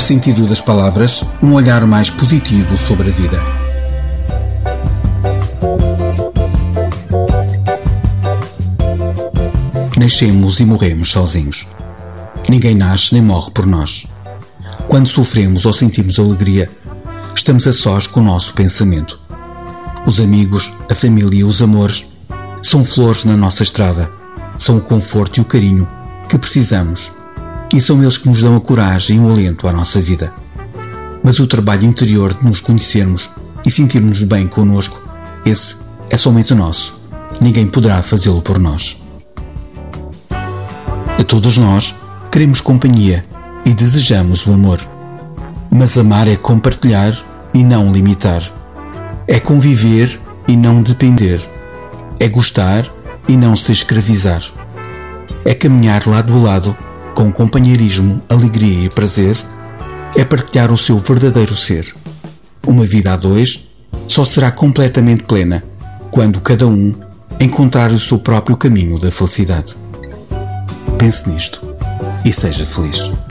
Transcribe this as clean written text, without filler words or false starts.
sentido das palavras, um olhar mais positivo sobre a vida. Nascemos e morremos sozinhos. Ninguém nasce nem morre por nós. Quando sofremos ou sentimos alegria, estamos a sós com o nosso pensamento. Os amigos, a família e os amores são flores na nossa estrada, são o conforto e o carinho que precisamos, e são eles que nos dão a coragem e o alento à nossa vida. Mas o trabalho interior de nos conhecermos e sentirmos bem connosco, esse é somente nosso. Ninguém poderá fazê-lo por nós. A todos nós queremos companhia e desejamos o amor. Mas amar é compartilhar e não limitar. É conviver e não depender. É gostar e não se escravizar. É caminhar lado a lado com companheirismo, alegria e prazer. É partilhar o seu verdadeiro ser. Uma vida a dois só será completamente plena quando cada um encontrar o seu próprio caminho da felicidade. Pense nisto e seja feliz.